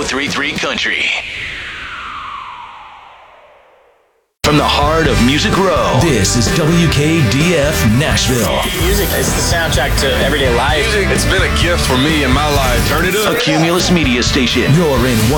1033 Country. From the heart of Music Row, this is WKDF Nashville. Music is the soundtrack to everyday life. Music, it's been a gift for me in my life. Turn it up. A Cumulus media station. You're in